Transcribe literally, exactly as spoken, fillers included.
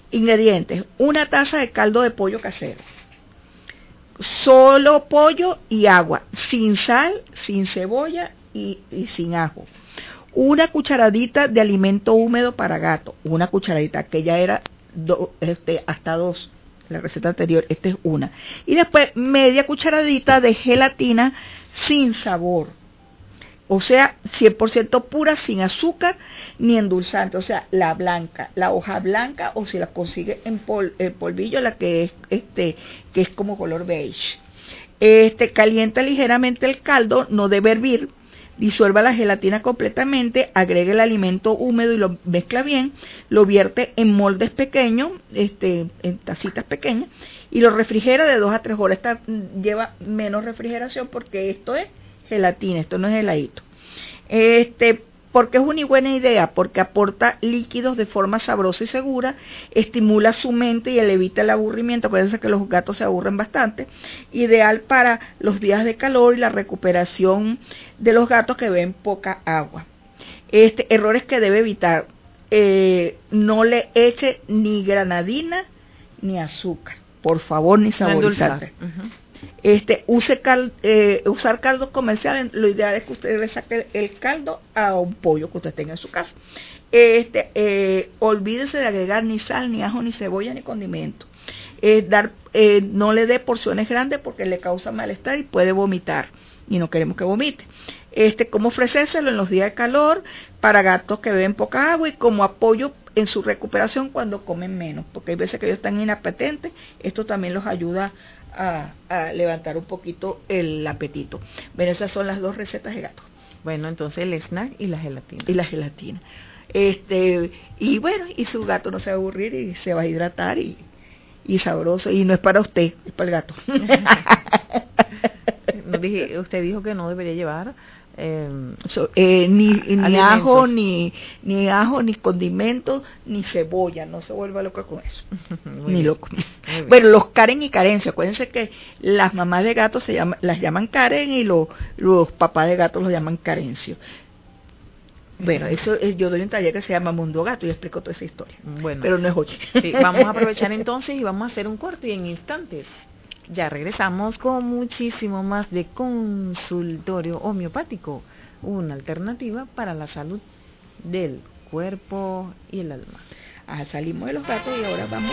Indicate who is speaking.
Speaker 1: Ingredientes: una taza de caldo de pollo casero, solo pollo y agua, sin sal, sin cebolla y, y sin ajo. Una cucharadita de alimento húmedo para gato, una cucharadita, que ya era do, este, hasta dos, la receta anterior, esta es una. Y después media cucharadita de gelatina sin sabor, o sea, cien por ciento pura, sin azúcar ni endulzante, o sea, la blanca, la hoja blanca, o si la consigue en, pol, en polvillo, la que es, este, que es como color beige. Este, calienta ligeramente el caldo, no debe hervir. Disuelva la gelatina completamente, agregue el alimento húmedo y lo mezcla bien, lo vierte en moldes pequeños, este, en tacitas pequeñas, y lo refrigera de dos a tres horas. Esta lleva menos refrigeración porque esto es gelatina, esto no es heladito. Este, porque es una buena idea, porque aporta líquidos de forma sabrosa y segura, estimula su mente y le evita el aburrimiento. Acuérdense que los gatos se aburren bastante. Ideal para los días de calor y la recuperación de los gatos que beben poca agua. Este, errores que debe evitar: eh, no le eche ni granadina ni azúcar, por favor, ni saborizante. No uh-huh. Este, use cal, eh, usar caldo comercial. Lo ideal es que usted le saque el caldo a un pollo que usted tenga en su casa. Este, eh, olvídese de agregar ni sal, ni ajo, ni cebolla, ni condimento. Eh, dar, eh, no le dé porciones grandes porque le causa malestar y puede vomitar, y no queremos que vomite. Este, cómo ofrecérselo en los días de calor para gatos que beben poca agua y como apoyo en su recuperación cuando comen menos, porque hay veces que ellos están inapetentes. Esto también los ayuda A, a levantar un poquito el apetito. Bueno, esas son las dos recetas de gato.
Speaker 2: Bueno, entonces el snack y la gelatina.
Speaker 1: Y la gelatina. Este, y bueno, y su gato no se va a aburrir y se va a hidratar y, y sabroso. Y no es para usted, es para el gato.
Speaker 2: No dije, usted dijo que no debería llevar eh,
Speaker 1: so, eh, ni, ni ajo, ni, ni ajo, ni condimentos, ni cebolla. No se vuelva loca con eso. Ni bien. Loco. Bueno, los Karen y Carencia. Acuérdense que las mamás de gatos se llaman, las llaman Karen y los, los papás de gatos los llaman Carencio. Bueno, eso es, yo doy un taller que se llama Mundo Gato y explico toda esa historia.
Speaker 2: Bueno,
Speaker 1: pero no es hoy.
Speaker 2: Sí, vamos a aprovechar entonces y vamos a hacer un corte y en instantes ya regresamos con muchísimo más de consultorio homeopático, una alternativa para la salud del cuerpo y el alma.
Speaker 1: Ah, salimos de los gatos y ahora vamos